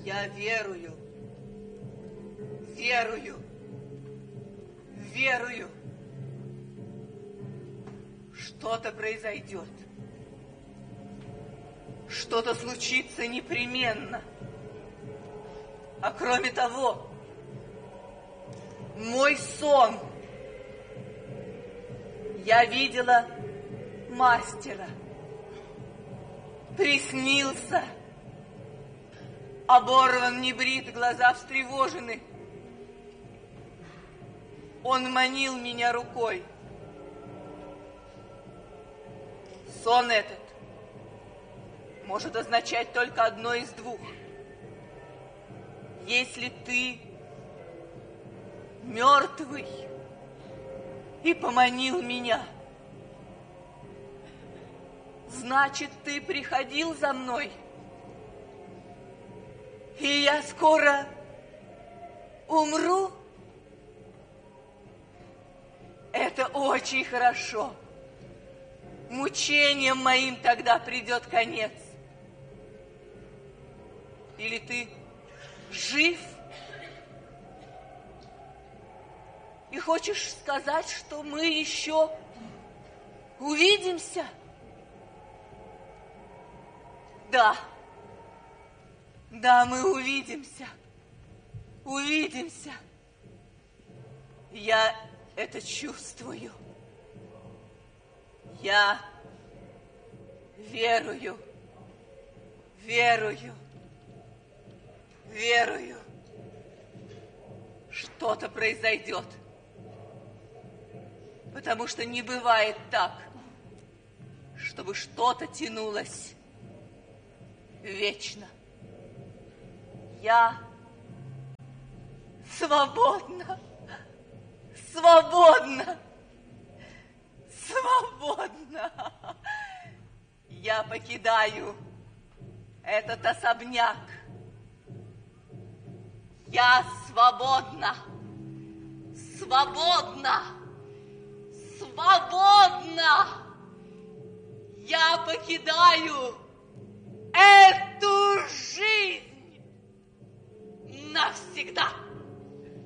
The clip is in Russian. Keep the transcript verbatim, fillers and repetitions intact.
Я верую, верую, верую. Что-то произойдет. Что-то случится непременно. А кроме того, мой сон. Я видела мастера. Приснился. Оборван, не брит, глаза встревожены. Он манил меня рукой. Сон этот может означать только одно из двух. Если ты мертвый и поманил меня, значит, ты приходил за мной, и я скоро умру. Это очень хорошо. Мучением моим тогда придет конец. Или ты жив и хочешь сказать, что мы еще увидимся? Да, да, мы увидимся, увидимся. Я это чувствую. Я верую, верую, верую. Что-то произойдет. Потому что не бывает так, чтобы что-то тянулось вечно. Я свободна, свободна, свободна. Я покидаю этот особняк. Я свободна, свободна, свободна. Я покидаю эту жизнь навсегда.